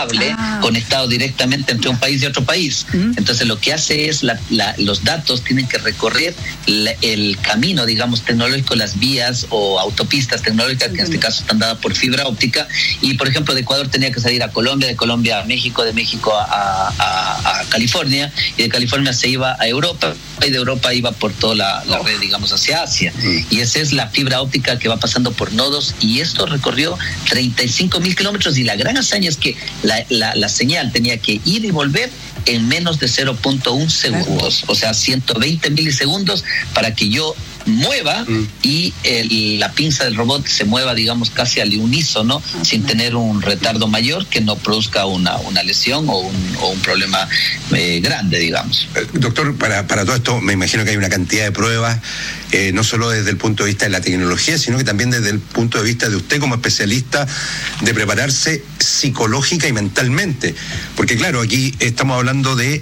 cable conectado directamente entre un país y otro país. Entonces lo que hace es los datos tienen que recorrer el camino, digamos, tecnológico, las vías o autopistas tecnológicas, que en este caso están dadas por fibra óptica, y por ejemplo de Ecuador tenía que salir a Colombia, de Colombia a México, de México a California, y de California se iba a Europa, y de Europa iba por toda la red, digamos, hacia Asia. Y esa es la fibra óptica que va pasando por nodos, y esto recorrió 35,000 kilómetros, y la gran hazaña es que la señal tenía que ir y volver en menos de 0.1 segundos, o sea, 120 milisegundos para que yo mueva y la pinza del robot se mueva, digamos, casi al unísono, sin tener un retardo mayor que no produzca una lesión o un problema grande, digamos. Doctor, para todo esto me imagino que hay una cantidad de pruebas, no solo desde el punto de vista de la tecnología, sino que también desde el punto de vista de usted como especialista, de prepararse psicológica y mentalmente, porque claro, aquí estamos hablando de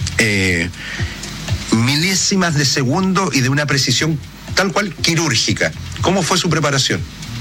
milésimas de segundo y de una precisión tal cual quirúrgica. ¿Cómo fue su preparación?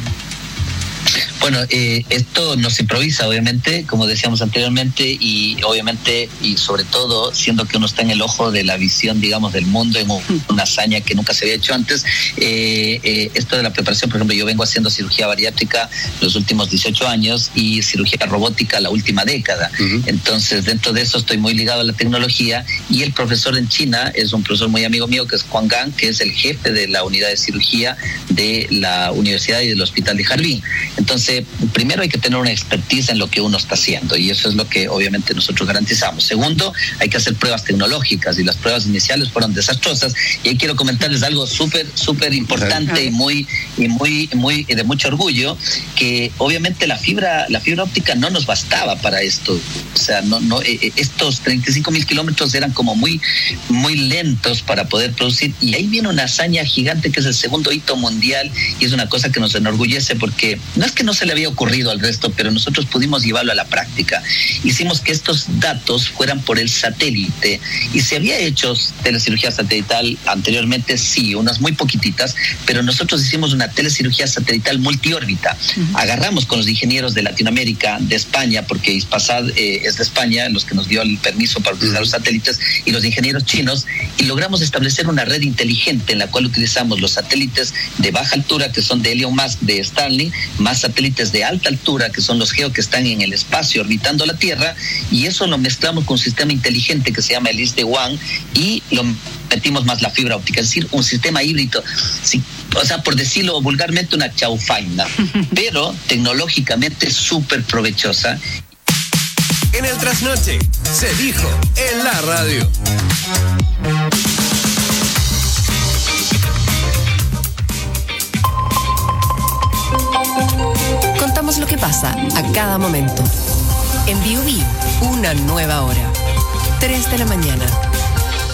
Bueno, esto no se improvisa, obviamente, como decíamos anteriormente, y obviamente, y sobre todo, siendo que uno está en el ojo de la visión, digamos, del mundo, en una hazaña que nunca se había hecho antes, esto de la preparación, por ejemplo, yo vengo haciendo cirugía bariátrica los últimos 18 años y cirugía robótica la última década. Entonces, dentro de eso estoy muy ligado a la tecnología, y el profesor en China es un profesor muy amigo mío, que es Juan Gang, que es el jefe de la unidad de cirugía de la universidad y del hospital de Harbin. Entonces, primero hay que tener una expertise en lo que uno está haciendo, y eso es lo que obviamente nosotros garantizamos. Segundo, hay que hacer pruebas tecnológicas, y las pruebas iniciales fueron desastrosas, y ahí quiero comentarles algo súper importante y muy de mucho orgullo, que obviamente la fibra óptica no nos bastaba para esto. O sea, estos 35,000 kilómetros eran como muy lentos para poder producir, y ahí viene una hazaña gigante que es el segundo hito mundial, y es una cosa que nos enorgullece, porque no es que no se le había ocurrido al resto, pero nosotros pudimos llevarlo a la práctica. Hicimos que estos datos fueran por el satélite, y se había hecho telecirugía satelital anteriormente, sí, unas muy poquititas, pero nosotros hicimos una telecirugía satelital multiórbita. Agarramos con los ingenieros de Latinoamérica, de España, porque Ispasad es de España, los que nos dio el permiso para utilizar los satélites, y los ingenieros chinos, y logramos establecer una red inteligente en la cual utilizamos los satélites de baja altura, que son de Elon Musk, de Starlink, más satélites de alta altura, que son los GEO, que están en el espacio orbitando la Tierra, y eso lo mezclamos con un sistema inteligente que se llama el ISDE-WAN, y lo metimos más la fibra óptica, es decir, un sistema híbrido, o sea, por decirlo vulgarmente, una chaufaina, pero tecnológicamente súper provechosa. En el Trasnoche se dijo en la radio. Contamos lo que pasa a cada momento. En B.O.B., una nueva hora. 3 de la mañana.